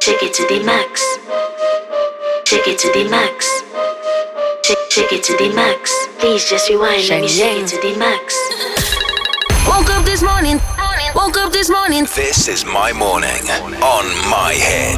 Shake it to the max. Shake it to the max. Shake it to the max. Please just rewind. Let me shake it to the max. Woke up this morning. Woke up this morning. This is my morning on my hit.